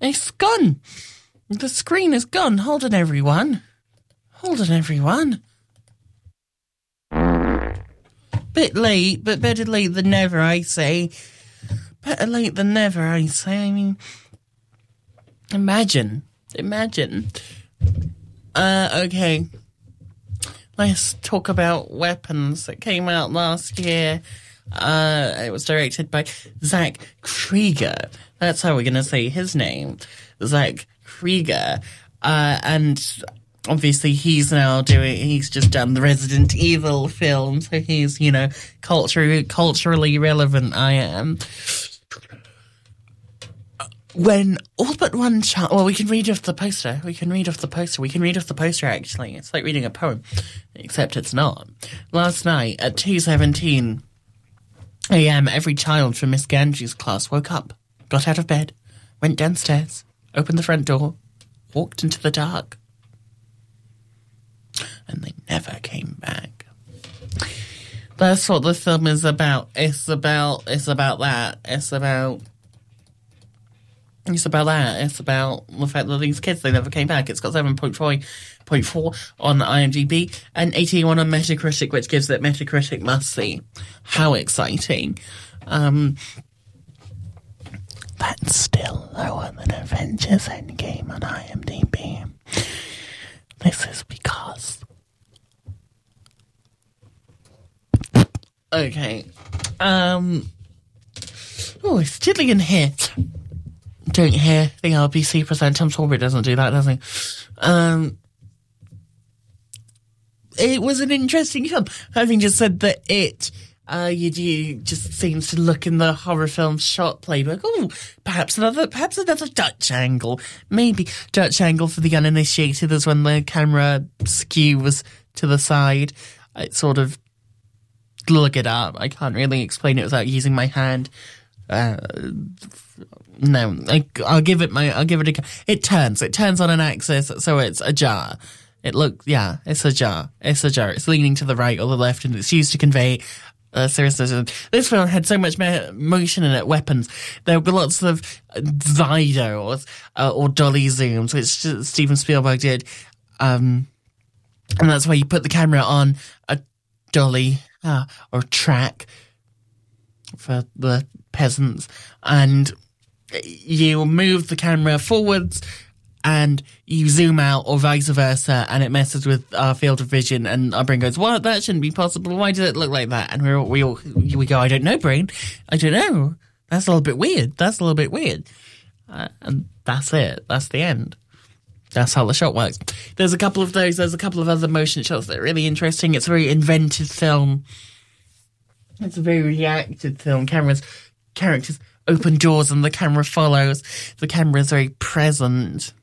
It's gone. The screen is gone. Hold on, everyone. Bit late, but better late than never, I say. Better late than never, I say. I mean, imagine. Okay. Let's talk about Weapons that came out last year. It was directed by Zach Krieger. That's how we're going to say his name. Zach Krieger. And obviously he's just done the Resident Evil film, so he's, culturally relevant, I am. When all but one child... Well, we can read off the poster. Actually. It's like reading a poem, except it's not. Last night at 2:17 a.m., every child from Miss Ganji's class woke up, got out of bed, went downstairs, opened the front door, walked into the dark, and they never came back. That's what the film is about. It's about that. It's about the fact that these kids, they never came back. It's got 7.4 on IMDb and 81 on Metacritic, which gives it Metacritic must see. How exciting. That's still lower than Avengers Endgame on IMDb. This is because... Okay. Oh, it's chilly in here. Don't hear the RBC present. I'm sorry it doesn't do that, does it? It was an interesting film. Having just said that you just seems to look in the horror film shot playbook. Oh, perhaps another Dutch angle. Maybe Dutch angle for the uninitiated is when the camera skew was to the side. I sort of look it up. I can't really explain it without using my hand. No, I'll give it a... It turns on an axis, so it's ajar. It's ajar. It's leaning to the right or the left, and it's used to convey seriousness. This film had so much motion in it. Weapons. There were lots of Zydo or dolly zooms, which Steven Spielberg did. And that's where you put the camera on a dolly or track for the peasants, and you move the camera forwards and you zoom out or vice versa, and it messes with our field of vision, and our brain goes, what? That shouldn't be possible. Why did it look like that? And we go, I don't know, brain. I don't know. That's a little bit weird. And that's it. That's the end. That's how the shot works. There's a couple of those. There's a couple of other motion shots that are really interesting. It's a very inventive film. It's a very reactive film. Characters open doors and the camera follows. The camera is very present.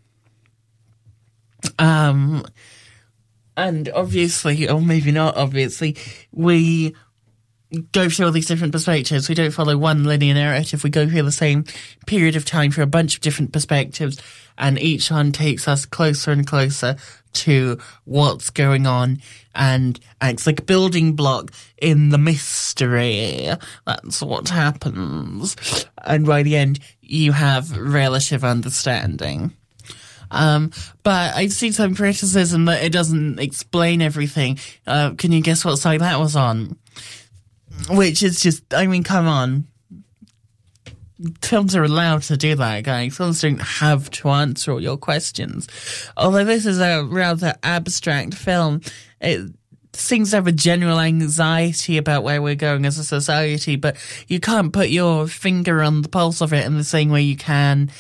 And obviously, or maybe not obviously, we go through all these different perspectives. We don't follow one linear narrative. We go through the same period of time through a bunch of different perspectives, and each one takes us closer and closer to what's going on and acts like a building block in the mystery. That's what happens. And by the end, you have relative understanding. But I've seen some criticism that it doesn't explain everything. Can you guess what side that was on? Which is just, I mean, come on. Films are allowed to do that, guys. Films don't have to answer all your questions. Although this is a rather abstract film, it seems to have a general anxiety about where we're going as a society, but you can't put your finger on the pulse of it in the same way you can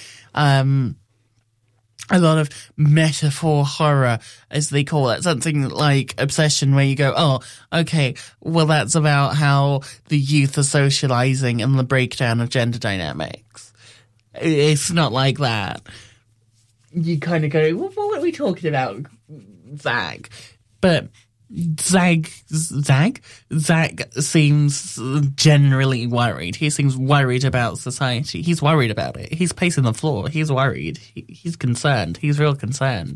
a lot of metaphor horror, as they call it. Something like Obsession, where you go, oh, okay, well, that's about how the youth are socializing and the breakdown of gender dynamics. It's not like that. You kind of go, well, what are we talking about, Zach? But Zach seems generally worried. He seems worried about society. He's worried about it. He's pacing the floor. He's worried. He's concerned. He's real concerned.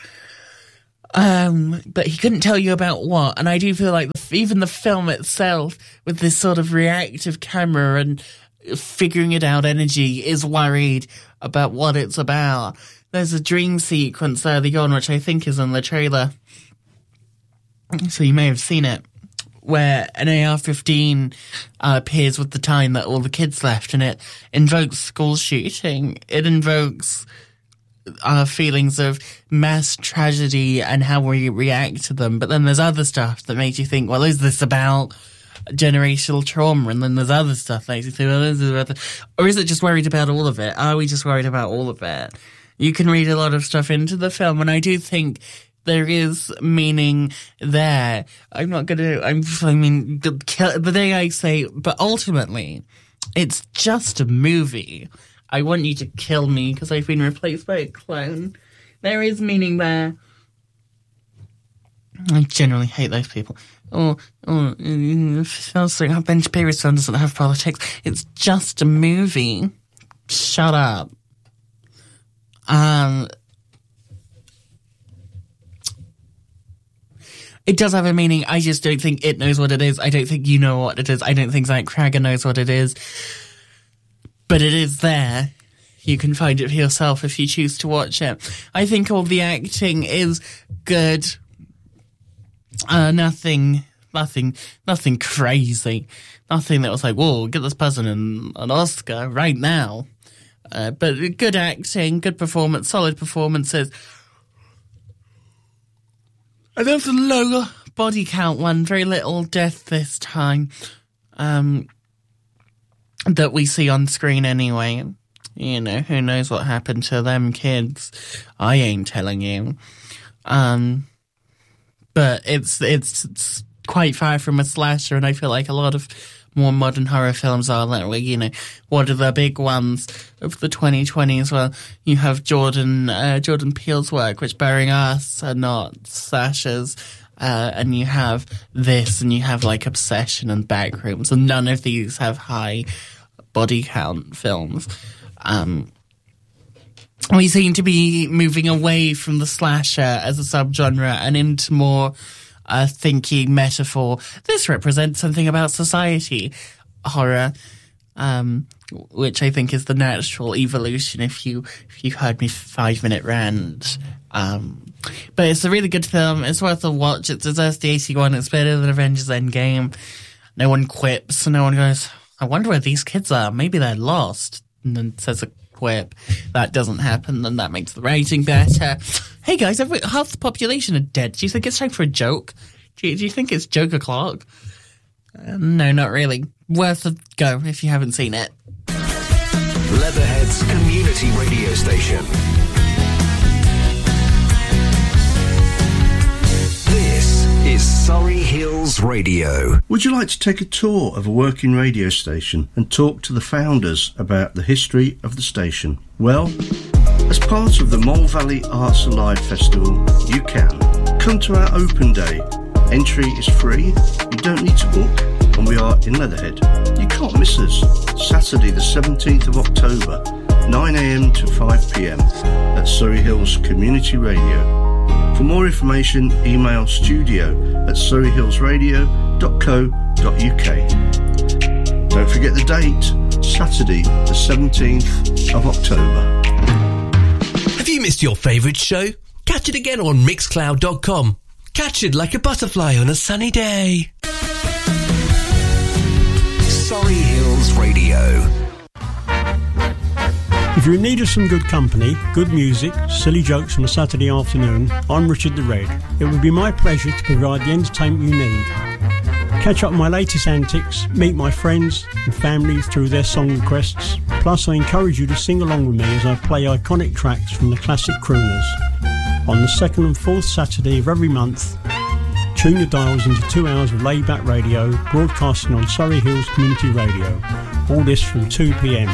But he couldn't tell you about what. And I do feel like even the film itself, with this sort of reactive camera and figuring it out energy is worried about what it's about. There's a dream sequence early on, which I think is in the trailer, so you may have seen it, where an AR-15 appears with the time that all the kids left, and it invokes school shooting. It invokes our feelings of mass tragedy and how we react to them. But then there's other stuff that makes you think, well, is this about generational trauma? And then there's other stuff that makes you think, well, is it about or is it just worried about all of it? Are we just worried about all of it? You can read a lot of stuff into the film, and I do think there is meaning there. I'm not going to, the day I say, but ultimately, it's just a movie. I want you to kill me because I've been replaced by a clone. There is meaning there. I generally hate those people. It feels like Ben Shapiro's film doesn't have politics. It's just a movie. Shut up. It does have a meaning. I just don't think it knows what it is. I don't think you know what it is. I don't think Zach Cregger knows what it is. But it is there. You can find it for yourself if you choose to watch it. I think all the acting is good. Nothing crazy. Nothing that was like, whoa, get this person an Oscar right now. But good acting, good performance, solid performances. I love the low body count one, very little death this time, that we see on screen anyway. You know, who knows what happened to them kids? I ain't telling you. But it's quite far from a slasher, and I feel like a lot of more modern horror films are that way. You know, what are the big ones of the 2020s? Well, you have Jordan Peele's work, which bearing us are not slashers, and you have this, and you have like Obsession and Backrooms, and none of these have high body count films. We seem to be moving away from the slasher as a subgenre and into more thinking metaphor. This represents something about society, horror, which I think is the natural evolution. If you heard me 5-minute rant, but it's a really good film. It's worth a watch. It deserves the 81. It's better than Avengers Endgame. No one quips. No one goes, I wonder where these kids are. Maybe they're lost. And then says a quip. That doesn't happen, then that makes the rating better. Hey guys, half the population are dead. Do you think it's time for a joke? Do you think it's joke o'clock? No, not really. Worth a go if you haven't seen it. Leatherhead's community radio station. This is Surrey Hills Radio. Would you like to take a tour of a working radio station and talk to the founders about the history of the station? Well, as part of the Mole Valley Arts Alive Festival, you can. Come to our open day. Entry is free, you don't need to book, and we are in Leatherhead. You can't miss us. Saturday the 17th of October, 9am to 5pm at Surrey Hills Community Radio. For more information, email studio@surreyhillsradio.co.uk. Don't forget the date, Saturday the 17th of October. Have you missed your favourite show? Catch it again on mixcloud.com. Catch it like a butterfly on a sunny day. Surrey Hills Radio. If you're in need of some good company, good music, silly jokes on a Saturday afternoon, I'm Richard the Red. It would be my pleasure to provide the entertainment you need. Catch up on my latest antics, meet my friends and family through their song requests. Plus, I encourage you to sing along with me as I play iconic tracks from the classic crooners. On the 2nd and 4th Saturday of every month, tune the dials into 2 hours of laid-back radio, broadcasting on Surrey Hills Community Radio. All this from 2pm.